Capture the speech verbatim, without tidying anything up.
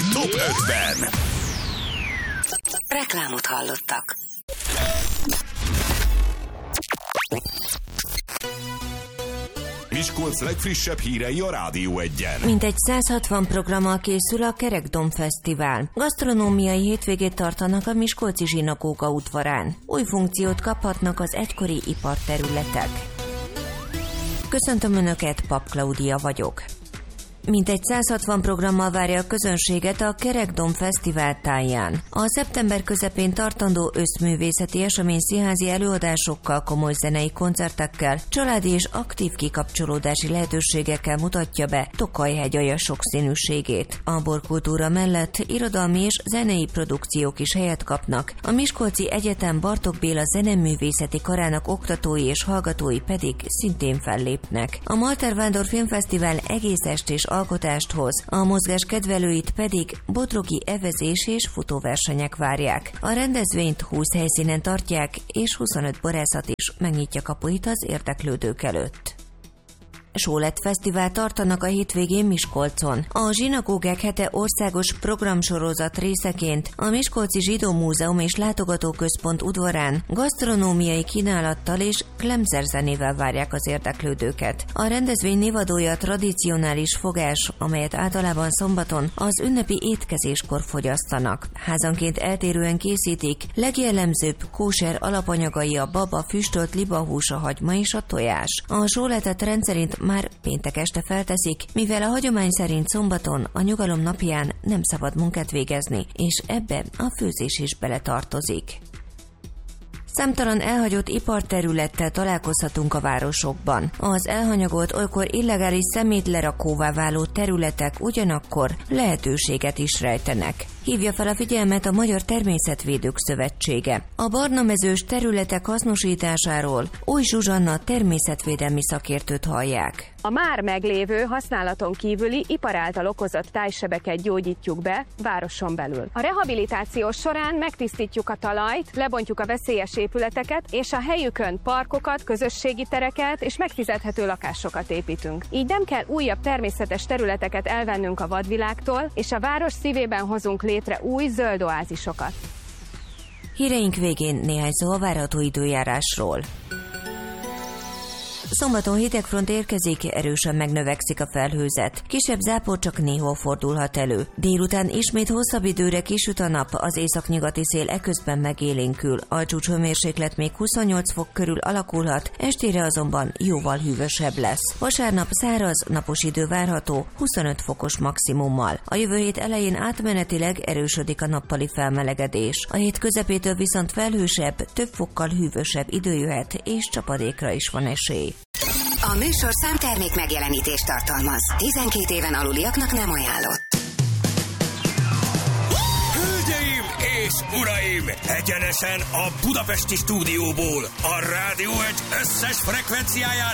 top ötven. Reklámot hallottak. Miskolc legfrissebb hírei a Rádió Egyen. Mintegy száz hatvan programmal készül a Kerekdom Fesztivál. Gasztronómiai hétvégét tartanak a miskolci zsinagóga udvarán. Új funkciót kaphatnak az egykori iparterületek. Köszöntöm Önöket, Pap Klaudia vagyok. Mintegy száz hatvan programmal várja a közönséget a Kerekdom Fesztivál táján. A szeptember közepén tartandó összművészeti esemény színházi előadásokkal, komoly zenei koncertekkel, családi és aktív kikapcsolódási lehetőségekkel mutatja be Tokaj-hegyaja sokszínűségét. A borkultúra mellett irodalmi és zenei produkciók is helyet kapnak, a Miskolci Egyetem Bartók Béla Zeneművészeti Karának oktatói és hallgatói pedig szintén fellépnek. A Malter Vándor Filmfesztivál egész estés alkotást hoz, a mozgás kedvelőit pedig bodrogi evezés és futóversenyek várják. A rendezvényt húsz helyszínen tartják, és huszonöt borászat is megnyitja kapuit az érdeklődők előtt. Sólett Fesztivál tartanak a hétvégén Miskolcon. A Zsinagógák hete országos programsorozat részeként a Miskolci Zsidó Múzeum és Látogatóközpont udvarán gasztronómiai kínálattal és klemzerzenével várják az érdeklődőket. A rendezvény névadója a tradicionális fogás, amelyet általában szombaton az ünnepi étkezéskor fogyasztanak. Házanként eltérően készítik, legjellemzőbb kóser alapanyagai a baba, füstölt libahús, a hagyma és a tojás. A sóletet rendszerint már péntek este felteszik, mivel a hagyomány szerint szombaton, a nyugalom napján nem szabad munkát végezni, és ebbe a főzés is beletartozik. Számtalan elhagyott iparterülettel találkozhatunk a városokban. Az elhanyagolt, olykor illegális szemétlerakóvá váló területek ugyanakkor lehetőséget is rejtenek. Hívja fel a figyelmet a Magyar Természetvédők Szövetsége. A barnamezős területek hasznosításáról Új Zsuzsanna természetvédelmi szakértőt hallják. A már meglévő, használaton kívüli ipar által okozott tájsebeket gyógyítjuk be városon belül. A rehabilitáció során megtisztítjuk a talajt, lebontjuk a veszélyes épületeket, és a helyükön parkokat, közösségi tereket és megfizethető lakásokat építünk. Így nem kell újabb természetes területeket elvennünk a vadvilágtól, és a város szívében hozunk létre új zöld oázisokat. Híreink végén néhány szó a várható időjárásról. Szombaton hidegfront érkezik, erősen megnövekszik a felhőzet. Kisebb zápor csak néhol fordulhat elő. Délután ismét hosszabb időre kisüt a nap, az északnyugati szél eközben megélénkül. A csúcshőmérséklet még huszonnyolc fok körül alakulhat, estére azonban jóval hűvösebb lesz. Vasárnap száraz, napos idő várható, huszonöt fokos maximummal. A jövő hét elején átmenetileg erősödik a nappali felmelegedés. A hét közepétől viszont felhősebb, több fokkal hűvösebb idő jöhet, és csapadékra is van esély. A műsor számtermék megjelenítést tartalmaz. tizenkét éven aluliaknak nem ajánlott. Hölgyeim és uraim! Egyenesen a budapesti stúdióból, a Rádió Egy összes frekvenciáján